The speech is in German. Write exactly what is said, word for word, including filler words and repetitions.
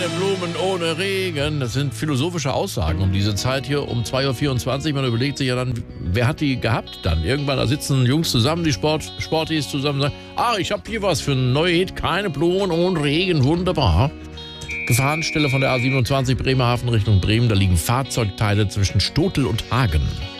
keine Blumen ohne Regen. Das sind philosophische Aussagen um diese Zeit hier um zwei Uhr vierundzwanzig. Man überlegt sich ja dann, wer hat die gehabt dann? Irgendwann, da sitzen Jungs zusammen, die Sport, Sportis zusammen und sagen, ah, ich habe hier was für ein neues Hit, keine Blumen ohne Regen, wunderbar. Gefahrenstelle von der A siebenundzwanzig Bremerhaven Richtung Bremen, da liegen Fahrzeugteile zwischen Stotel und Hagen.